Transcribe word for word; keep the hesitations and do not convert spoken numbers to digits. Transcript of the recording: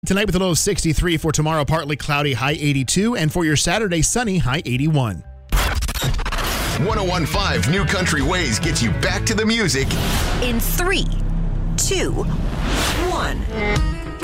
Tonight with a low of sixty-three. For tomorrow, partly cloudy, high eighty-two. And for your Saturday, sunny, high eighty-one. one oh one point five New Country Ways gets you back to the music in three, two, one.